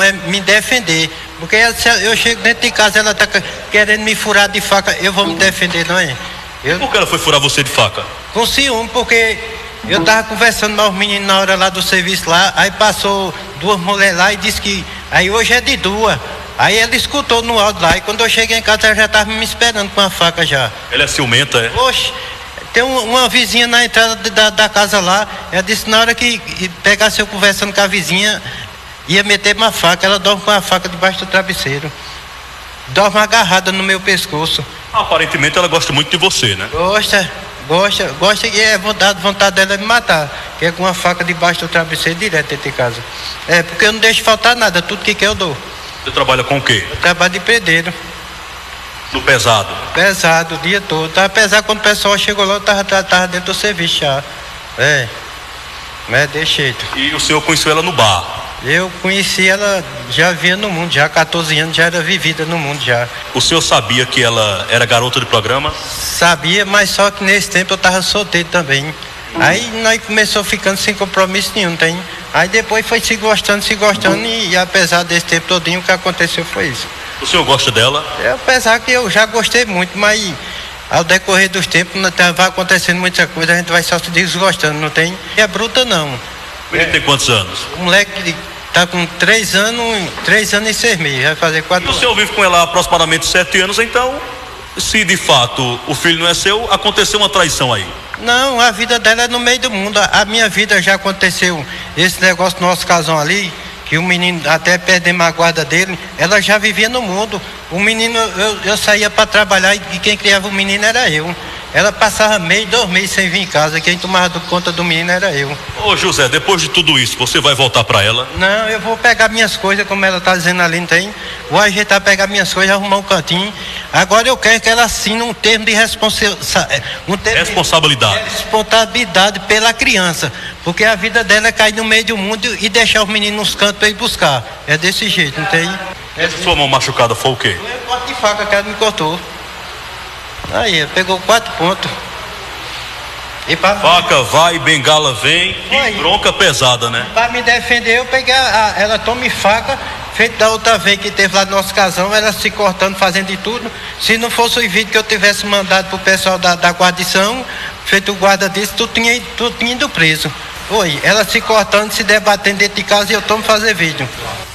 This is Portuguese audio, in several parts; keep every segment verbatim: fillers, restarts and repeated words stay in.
é me defender. Porque se eu chego dentro de casa, ela está querendo me furar de faca, eu vou me defender, não é? Eu... Por que ela foi furar você de faca? Com ciúme, porque eu tava conversando com os meninos na hora lá do serviço lá, aí passou duas mulheres lá e disse que aí hoje é de duas. Aí ela escutou no áudio lá, e quando eu cheguei em casa ela já estava me esperando com a faca já. Ela é ciumenta, é? Oxe, tem um, uma vizinha na entrada da, da casa lá, ela disse na hora que pegasse eu conversando com a vizinha, ia meter uma faca, ela dorme com a faca debaixo do travesseiro. Dorme agarrada no meu pescoço. Aparentemente ela gosta muito de você, né? Gosta, gosta, gosta e é vontade, vontade dela é me matar. Que é com uma faca debaixo do travesseiro direto dentro de casa. É, porque eu não deixo faltar nada, tudo que quer eu dou. Você trabalha com o quê? Eu trabalho de pedreiro. No pesado? Pesado, o dia todo. Tava pesado quando o pessoal chegou lá, eu tava, tava dentro do serviço já. É, é desse jeito. E o senhor conheceu ela no bar? Eu conheci ela, já via no mundo, já há quatorze anos, já era vivida no mundo já. O senhor sabia que ela era garota de programa? Sabia, mas só que nesse tempo eu tava solteiro também. Aí nós começou ficando sem compromisso nenhum, tem? Aí depois foi se gostando, se gostando e, e apesar desse tempo todinho o que aconteceu foi isso. O senhor gosta dela? É, apesar que eu já gostei muito, mas ao decorrer dos tempos vai acontecendo muita coisa, a gente vai só se desgostando, não tem? E é bruta não. Ele é, tem quantos anos? O moleque tá com três anos, três anos e seis meses, vai fazer quatro anos. E o senhor vive com ela há aproximadamente sete anos, então, se de fato o filho não é seu, aconteceu uma traição aí? Não, a vida dela é no meio do mundo. A minha vida já aconteceu esse negócio no nosso casão ali, que o menino até perdemos a guarda dele, ela já vivia no mundo. O menino, eu, eu saía para trabalhar e quem criava o menino era eu. Ela passava mês, dois meses sem vir em casa, quem tomava conta do menino era eu. Ô José, depois de tudo isso, você vai voltar para ela? Não, eu vou pegar minhas coisas, como ela está dizendo ali, não tem? Vou ajeitar, pegar minhas coisas, arrumar um cantinho. Agora eu quero que ela assine um termo de responsa um termo responsabilidade. De responsabilidade pela criança, porque a vida dela é cair no meio do mundo e deixar os meninos nos cantos para ir buscar. É desse jeito, não tem? Essa sua mão machucada foi o quê? Foi um corte de faca que ela me cortou. Aí, pegou quatro pontos. E pra... Faca vai, bengala vem, e bronca pesada, né? Para me defender, eu peguei a, a, ela tome faca, feito da outra vez que teve lá no nosso casão, ela se cortando, fazendo de tudo. Se não fosse o vídeo que eu tivesse mandado pro pessoal da, da guarnição, feito o guarda desse, tu tinha, tu tinha ido preso. Oi, ela se cortando, se debatendo dentro de casa e eu tomo fazer vídeo.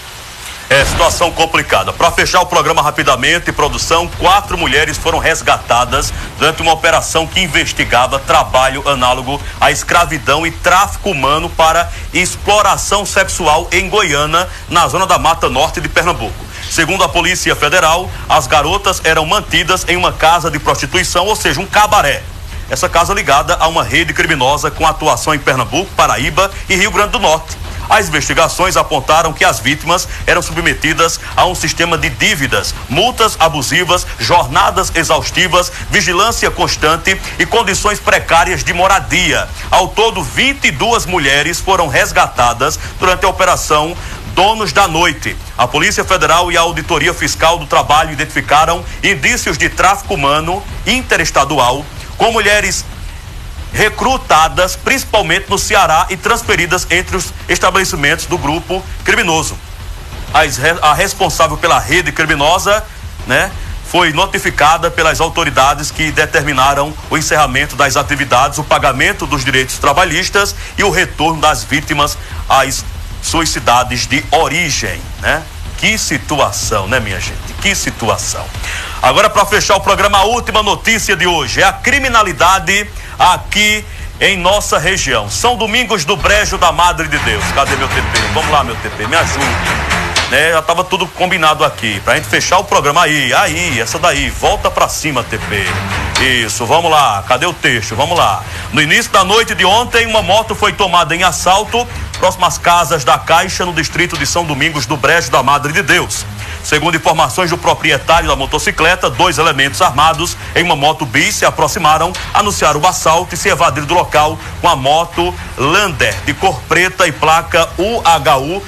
É situação complicada. Para fechar o programa rapidamente, produção, quatro mulheres foram resgatadas durante uma operação que investigava trabalho análogo à escravidão e tráfico humano para exploração sexual em Goiânia, na zona da Mata Norte de Pernambuco. Segundo a Polícia Federal, as garotas eram mantidas em uma casa de prostituição, ou seja, um cabaré. Essa casa ligada a uma rede criminosa com atuação em Pernambuco, Paraíba e Rio Grande do Norte. As investigações apontaram que as vítimas eram submetidas a um sistema de dívidas, multas abusivas, jornadas exaustivas, vigilância constante e condições precárias de moradia. Ao todo, vinte e duas mulheres foram resgatadas durante a operação Donos da Noite. A Polícia Federal e a Auditoria Fiscal do Trabalho identificaram indícios de tráfico humano interestadual com mulheres recrutadas principalmente no Ceará e transferidas entre os estabelecimentos do grupo criminoso. A, a responsável pela rede criminosa, né, foi notificada pelas autoridades que determinaram o encerramento das atividades, o pagamento dos direitos trabalhistas e o retorno das vítimas às suas cidades de origem, né? Que situação, né, minha gente? Que situação. Agora, para fechar o programa, a última notícia de hoje é a criminalidade aqui em nossa região. São Domingos do Brejo da Madre de Deus. Cadê meu T P? Vamos lá, meu T P, me ajude. Né, já estava tudo combinado aqui, pra gente fechar o programa. Aí, aí, essa daí, volta pra cima, T P. Isso, vamos lá, cadê o texto? Vamos lá. No início da noite de ontem, uma moto foi tomada em assalto próximas casas da Caixa, no distrito de São Domingos do Brejo da Madre de Deus. Segundo informações do proprietário da motocicleta, dois elementos armados em uma moto bis se aproximaram, anunciaram o assalto e se evadiram do local com a moto Lander, de cor preta e placa U H U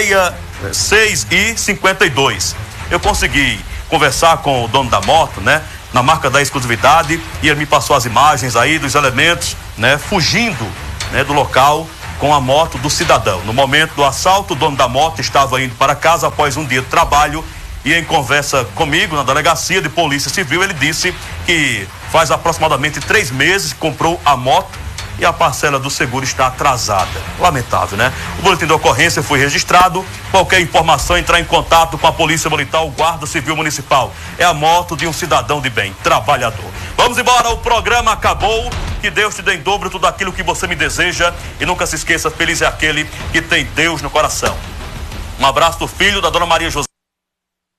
seis I cinquenta e dois. Eu consegui conversar com o dono da moto, né, na marca da exclusividade, e ele me passou as imagens aí dos elementos, né, fugindo, né, do local com a moto do cidadão. No momento do assalto, o dono da moto estava indo para casa após um dia de trabalho e em conversa comigo na delegacia de polícia civil, ele disse que faz aproximadamente três meses que comprou a moto e a parcela do seguro está atrasada. Lamentável, né? O boletim de ocorrência foi registrado. Qualquer informação, entrar em contato com a Polícia Militar ou Guarda Civil Municipal. É a moto de um cidadão de bem, trabalhador. Vamos embora, o programa acabou. Que Deus te dê em dobro tudo aquilo que você me deseja. E nunca se esqueça, feliz é aquele que tem Deus no coração. Um abraço do filho da dona Maria José.